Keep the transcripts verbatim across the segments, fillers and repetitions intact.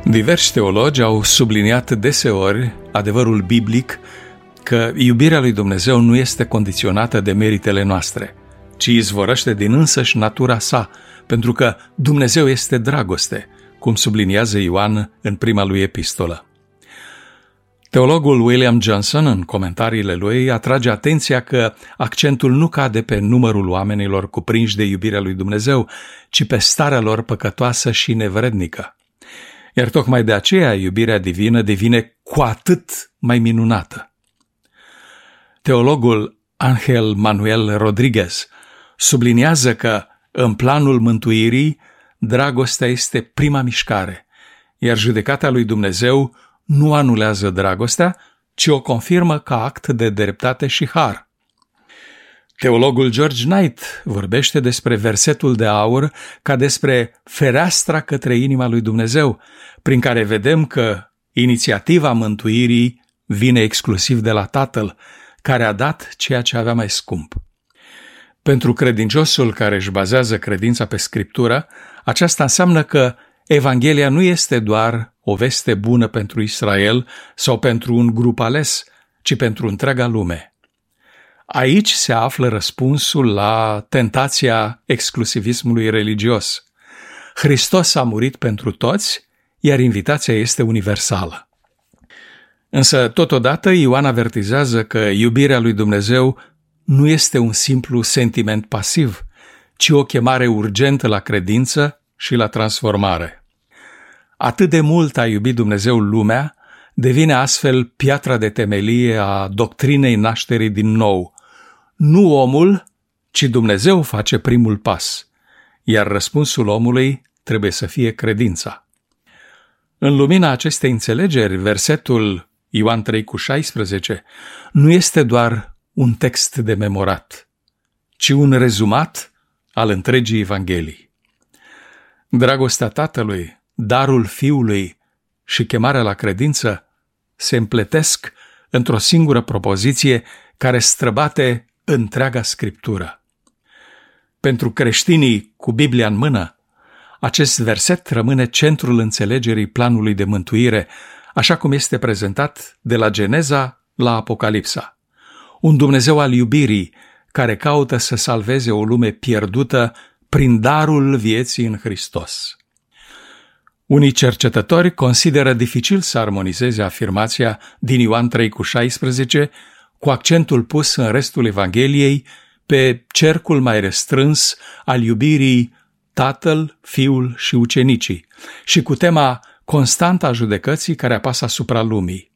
Diversi teologi au subliniat deseori adevărul biblic că iubirea lui Dumnezeu nu este condiționată de meritele noastre, ci izvorăște din însăși natura sa, pentru că Dumnezeu este dragoste, cum subliniază Ioan în prima lui epistolă. Teologul William Johnson, în comentariile lui, atrage atenția că accentul nu cade pe numărul oamenilor cuprinși de iubirea lui Dumnezeu, ci pe starea lor păcătoasă și nevrednică. Iar tocmai de aceea iubirea divină devine cu atât mai minunată. Teologul Ángel Manuel Rodriguez subliniază că în planul mântuirii dragostea este prima mișcare, iar judecata lui Dumnezeu nu anulează dragostea, ci o confirmă ca act de dreptate și har. Teologul George Knight vorbește despre versetul de aur ca despre fereastra către inima lui Dumnezeu, prin care vedem că inițiativa mântuirii vine exclusiv de la Tatăl, care a dat ceea ce avea mai scump. Pentru credinciosul care își bazează credința pe Scriptură, aceasta înseamnă că Evanghelia nu este doar o veste bună pentru Israel sau pentru un grup ales, ci pentru întreaga lume. Aici se află răspunsul la tentația exclusivismului religios. Hristos a murit pentru toți, iar invitația este universală. Însă, totodată, Ioan avertizează că iubirea lui Dumnezeu nu este un simplu sentiment pasiv, ci o chemare urgentă la credință și la transformare. Atât de mult a iubit Dumnezeu lumea, devine astfel piatra de temelie a doctrinei nașterii din nou. Nu omul, ci Dumnezeu face primul pas, iar răspunsul omului trebuie să fie credința. În lumina acestei înțelegeri, versetul Ioan trei cu șaisprezece nu este doar un text de memorat, ci un rezumat al întregii Evanghelii. Dragostea Tatălui, darul Fiului și chemarea la credință se împletesc într-o singură propoziție care străbate întreaga Scriptură. Pentru creștinii cu Biblia în mână, acest verset rămâne centrul înțelegerii planului de mântuire, așa cum este prezentat de la Geneza la Apocalipsa. Un Dumnezeu al iubirii care caută să salveze o lume pierdută prin darul vieții în Hristos. Unii cercetători consideră dificil să armonizeze afirmația din Ioan trei cu șaisprezece cu accentul pus în restul Evangheliei pe cercul mai restrâns al iubirii Tatăl, Fiul și ucenicii și cu tema constantă a judecății care apasă asupra lumii.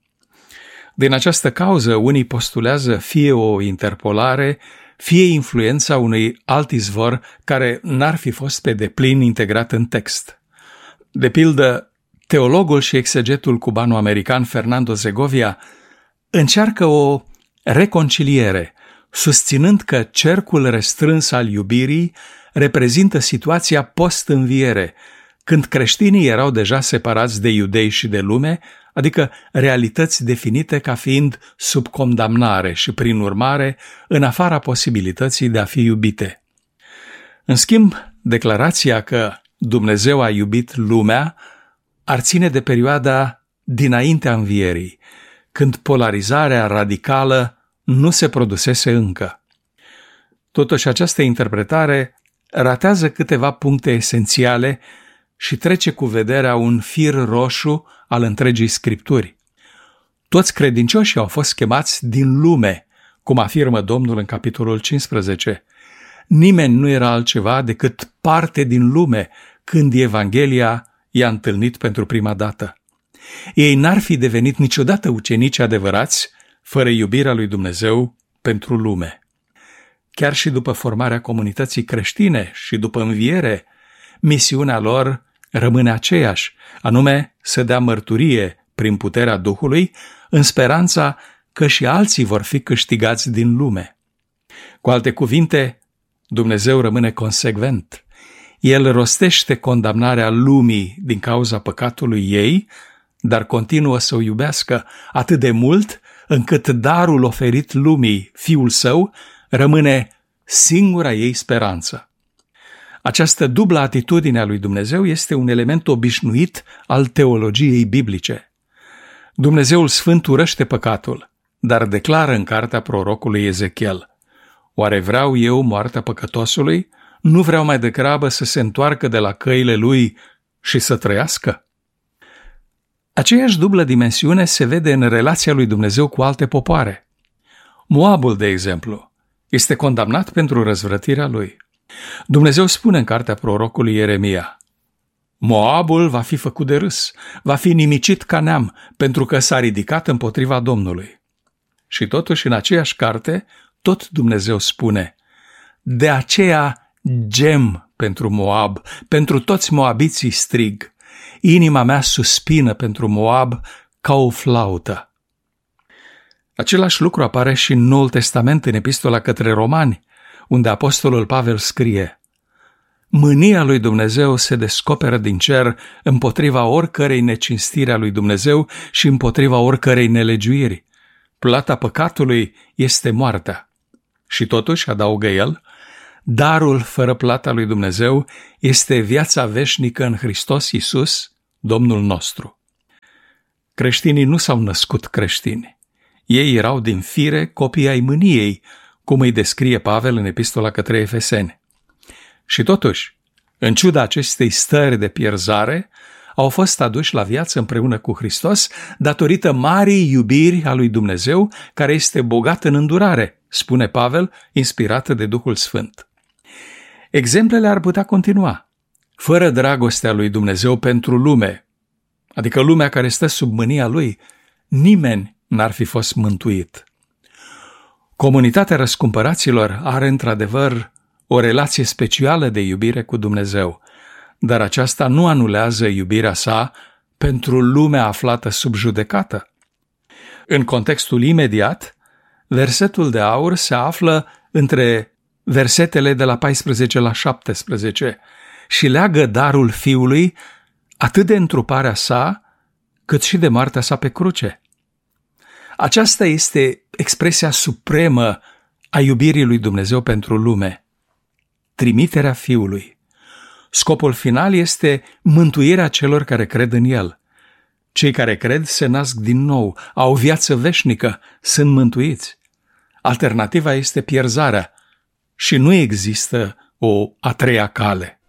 Din această cauză, unii postulează fie o interpolare, fie influența unui alt izvor care n-ar fi fost pe deplin integrat în text. De pildă, teologul și exegetul cubano-american Fernando Segovia încearcă o reconciliere, susținând că cercul restrâns al iubirii reprezintă situația post-înviere, când creștinii erau deja separați de iudei și de lume, adică realități definite ca fiind sub condamnare și, prin urmare, în afara posibilității de a fi iubite. În schimb, declarația că Dumnezeu a iubit lumea ar ține de perioada dinaintea învierii, când polarizarea radicală nu se produsese încă. Totuși, această interpretare ratează câteva puncte esențiale și trece cu vederea un fir roșu al întregii Scripturi. Toți credincioșii au fost chemați din lume, cum afirmă Domnul în capitolul cincisprezece. Nimeni nu era altceva decât parte din lume când Evanghelia i-a întâlnit pentru prima dată. Ei n-ar fi devenit niciodată ucenici adevărați fără iubirea lui Dumnezeu pentru lume. Chiar și după formarea comunității creștine și după înviere, misiunea lor rămâne aceeași, anume să dea mărturie prin puterea Duhului, în speranța că și alții vor fi câștigați din lume. Cu alte cuvinte, Dumnezeu rămâne consecvent. El rostește condamnarea lumii din cauza păcatului ei, dar continuă să o iubească atât de mult încât darul oferit lumii, Fiul Său, rămâne singura ei speranță. Această dublă atitudine a lui Dumnezeu este un element obișnuit al teologiei biblice. Dumnezeul Sfânt urăște păcatul, dar declară în cartea prorocului Ezechiel: oare vreau eu moartea păcătosului? Nu vreau mai degrabă să se întoarcă de la căile lui și să trăiască? Aceeași dublă dimensiune se vede în relația lui Dumnezeu cu alte popoare. Moabul, de exemplu, este condamnat pentru răzvrătirea lui. Dumnezeu spune în cartea prorocului Ieremia: Moabul va fi făcut de râs, va fi nimicit ca neam, pentru că s-a ridicat împotriva Domnului. Și totuși, în aceeași carte, tot Dumnezeu spune: de aceea gem pentru Moab, pentru toți moabiții strig. Inima mea suspină pentru Moab ca o flaută. Același lucru apare și în Noul Testament, în Epistola către Romani, unde apostolul Pavel scrie: mânia lui Dumnezeu se descoperă din cer împotriva oricărei necinstiri a lui Dumnezeu și împotriva oricărei nelegiuiri. Plata păcatului este moartea. Și totuși, adaugă el, darul fără plata lui Dumnezeu este viața veșnică în Hristos Iisus, Domnul nostru. Creștinii nu s-au născut creștini. Ei erau din fire copii ai mâniei, cum îi descrie Pavel în Epistola către Efeseni. Și totuși, în ciuda acestei stări de pierzare, au fost aduși la viață împreună cu Hristos datorită marii iubiri a lui Dumnezeu, care este bogat în îndurare, spune Pavel, inspirată de Duhul Sfânt. Exemplele ar putea continua. Fără dragostea lui Dumnezeu pentru lume, adică lumea care stă sub mânia lui, nimeni n-ar fi fost mântuit. Comunitatea răscumpăraților are într-adevăr o relație specială de iubire cu Dumnezeu, dar aceasta nu anulează iubirea sa pentru lumea aflată sub judecată. În contextul imediat, versetul de aur se află între versetele de la paisprezece la șaptesprezece și leagă darul Fiului atât de întruparea sa, cât și de moartea sa pe cruce. Aceasta este expresia supremă a iubirii lui Dumnezeu pentru lume, trimiterea Fiului. Scopul final este mântuirea celor care cred în El. Cei care cred se nasc din nou, au viață veșnică, sunt mântuiți. Alternativa este pierzarea și nu există o a treia cale.